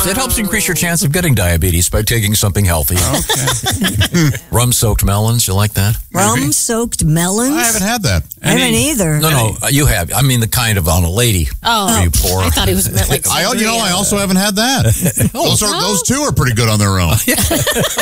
It helps increase your chance of getting diabetes by taking something healthy. Okay. Rum-soaked melons, you like that? Rum-soaked melons? I haven't had that. I haven't either. No, you have. I mean, the kind of on a lady. Oh, you pour. I thought he was meant like I also haven't had that. Those two are pretty good on their own.